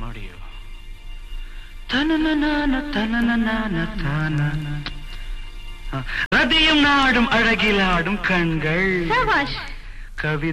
முடியும். தனனனான தனனனான தான ரதியும் நாடும் அழகிலாடும் கண்கள் சபாஷ். கவிதை